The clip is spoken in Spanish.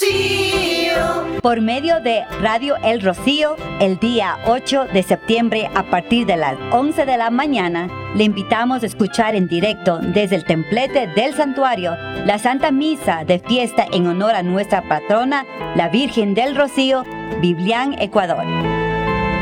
Por medio de Radio El Rocío, el día 8 de septiembre a partir de las 11 de la mañana, le invitamos a escuchar en directo desde el templete del santuario la Santa Misa de fiesta en honor a nuestra patrona, la Virgen del Rocío, Biblián, Ecuador.